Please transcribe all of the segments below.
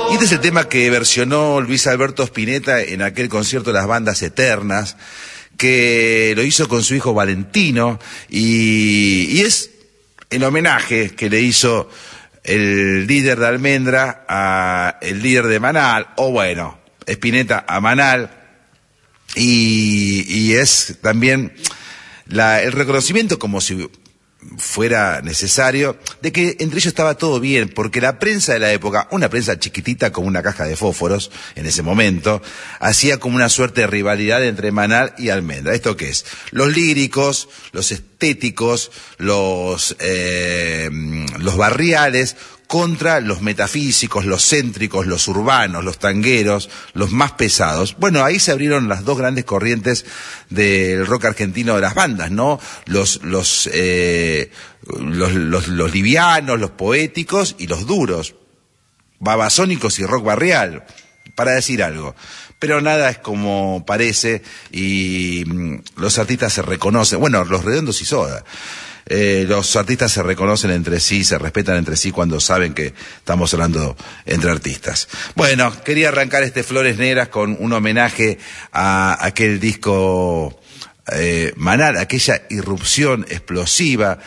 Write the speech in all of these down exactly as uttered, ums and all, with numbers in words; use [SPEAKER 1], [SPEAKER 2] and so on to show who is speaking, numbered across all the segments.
[SPEAKER 1] Y este es el tema que versionó Luis Alberto Spinetta en aquel concierto de las bandas eternas, que lo hizo con su hijo Valentino, y, y es el homenaje que le hizo el líder de Almendra a el líder de Manal, o bueno, Spinetta a Manal, y, y es también la, el reconocimiento, como si fuera necesario, de que entre ellos estaba todo bien, porque la prensa de la época, una prensa chiquitita como una caja de fósforos en ese momento, hacía como una suerte de rivalidad entre Manal y Almendra. ¿Esto qué es? Los líricos, los estéticos, los, eh, los barriales, contra los metafísicos, los céntricos, los urbanos, los tangueros, los más pesados. Bueno, ahí se abrieron las dos grandes corrientes del rock argentino de las bandas, ¿no? Los, los, eh, los, los, los livianos, los poéticos y los duros, babasónicos y rock barrial, para decir algo. Pero nada es como parece y mmm, los artistas se reconocen, bueno, los Redondos y Soda. Eh, los artistas se reconocen entre sí, se respetan entre sí cuando saben que estamos hablando entre artistas. Bueno, quería arrancar este Flores Negras con un homenaje a aquel disco eh, Manal, aquella irrupción explosiva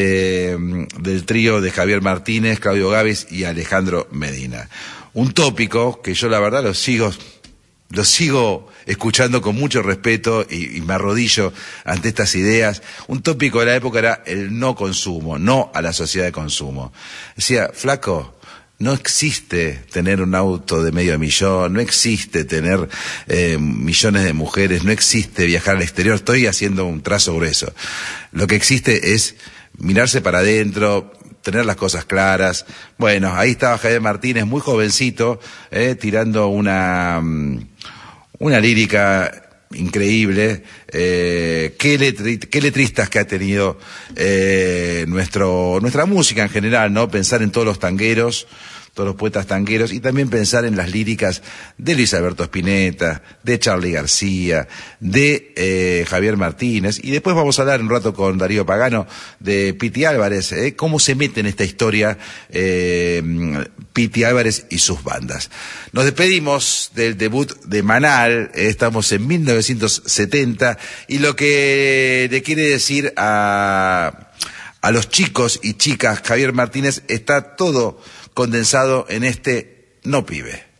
[SPEAKER 1] de, del trío de Javier Martínez, Claudio Gávez y Alejandro Medina. Un tópico que yo la verdad lo sigo... Lo sigo escuchando con mucho respeto y, y me arrodillo ante estas ideas. Un tópico de la época era el no consumo, no a la sociedad de consumo. Decía, flaco, no existe tener un auto de medio millón, no existe tener eh, millones de mujeres, no existe viajar al exterior. Estoy haciendo un trazo grueso. Lo que existe es mirarse para adentro, tener las cosas claras. Bueno, ahí estaba Javier Martínez, muy jovencito, eh, tirando una, una lírica increíble. Eh, qué, letri, qué letristas que ha tenido eh, nuestro, nuestra música en general, ¿no? Pensar en todos los tangueros, todos los poetas tangueros, y también pensar en las líricas de Luis Alberto Spinetta, de Charly García, de eh, Javier Martínez, y después vamos a hablar un rato con Darío Pagano de Piti Álvarez, eh, cómo se mete en esta historia eh, Piti Álvarez y sus bandas. Nos despedimos del debut de Manal, eh, estamos en mil novecientos setenta, y lo que le quiere decir a, a los chicos y chicas Javier Martínez está todo condensado en este No Pibe.